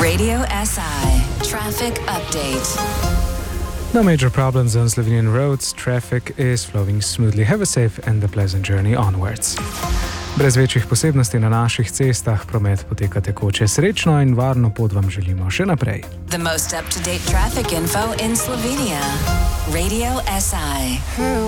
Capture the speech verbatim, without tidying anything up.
Radio S I Traffic Update. No major problems on Slovenian roads. Traffic is flowing smoothly. Have a safe and a pleasant journey onwards. Brez večjih posebnosti na naših cestah promet poteka tekoče. Srečno in varno pot vam želimo še naprej. The most up-to-date traffic info in Slovenia. Radio S I.